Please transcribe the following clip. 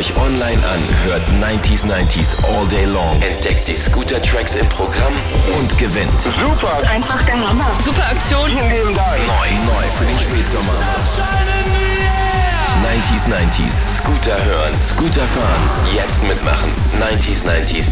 euch online an, hört 90s all day long, entdeckt die Scooter-Tracks im Programm und gewinnt. Super! Einfach der Hammer. Super Aktion. Vielen Dank. Neu für den Spätsommer. 90s, Scooter hören, Scooter fahren, jetzt mitmachen. 90s